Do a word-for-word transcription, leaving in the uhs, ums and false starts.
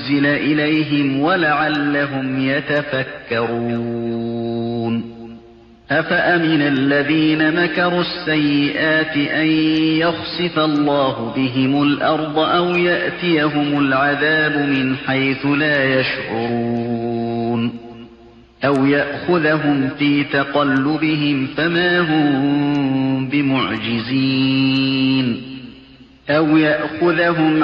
أُنزِلَ إِلَيْهِمْ وَلَعَلَّهُمْ يَتَفَكَّرُونَ أَفَأَمِنَ الَّذِينَ مَكَرُوا السَّيِّئَاتِ أَن يَخْسِفَ اللَّهُ بِهِمُ الْأَرْضَ أَوْ يَأْتِيَهُمُ الْعَذَابُ مِنْ حَيْثُ لَا يَشْعُرُونَ أَوْ يَأْخُذَهُمْ فِي تَقَلُّبِهِمْ فَمَا هُم بِمُعْجِزِينَ أَوْ يَأْخُذَهُمْ